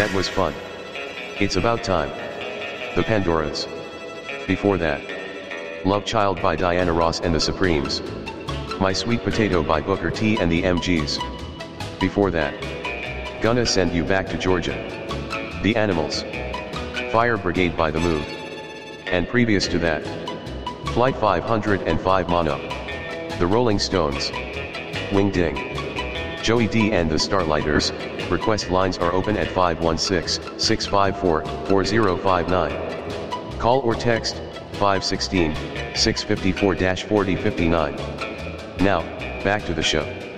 That was fun. It's about time. The Pandoras. Before that, Love Child by Diana Ross and the Supremes. My Sweet Potato by Booker T and the MGs. Before that, Gonna Send You Back to Georgia. The Animals. Fire Brigade by The Move. And previous to that, Flight 505 Mono. The Rolling Stones. Wing Ding. Joey D and the Starlighters. Request lines are open at 516-654-4059. Call or text 516-654-4059. Now, back to the show.